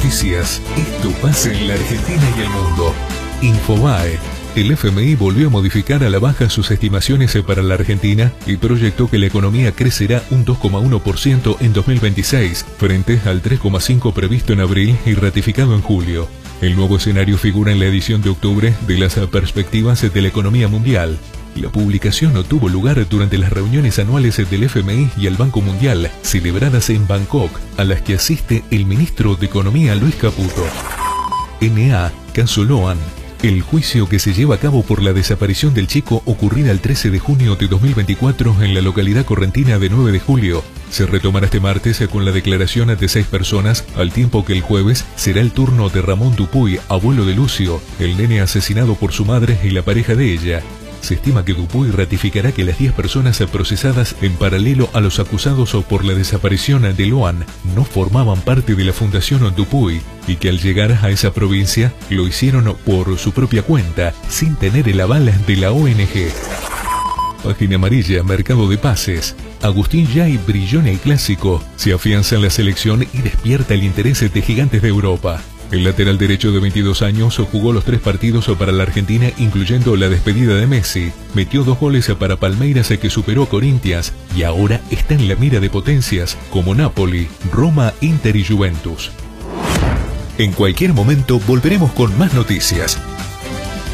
Noticias. Esto pasa en la Argentina y el mundo. Infobae. El FMI volvió a modificar a la baja sus estimaciones para la Argentina y proyectó que la economía crecerá un 2,1% en 2026, frente al 3,5% previsto en abril y ratificado en julio. El nuevo escenario figura en la edición de octubre de las perspectivas de la economía mundial. La publicación tuvo lugar durante las reuniones anuales del FMI y el Banco Mundial, celebradas en Bangkok, a las que asiste el ministro de Economía Luis Caputo. N.A. Caso Loan. El juicio que se lleva a cabo por la desaparición del chico ocurrida el 13 de junio de 2024 en la localidad correntina de 9 de julio se retomará este martes con la declaración de 6 personas, al tiempo que el jueves será el turno de Ramón Dupuy, abuelo de Lucio, el nene asesinado por su madre y la pareja de ella. Se estima que Dupuy ratificará que las 10 personas procesadas en paralelo a los acusados por la desaparición de Loan no formaban parte de la Fundación Dupuy y que al llegar a esa provincia lo hicieron por su propia cuenta, sin tener el aval de la ONG. Página amarilla, mercado de pases. Agustín Yay brilló en el Clásico, se afianza en la selección y despierta el interés de gigantes de Europa. El lateral derecho de 22 años jugó los 3 partidos para la Argentina, incluyendo la despedida de Messi. Metió 2 goles para Palmeiras, que superó a Corinthians, y ahora está en la mira de potencias como Napoli, Roma, Inter y Juventus. En cualquier momento volveremos con más noticias.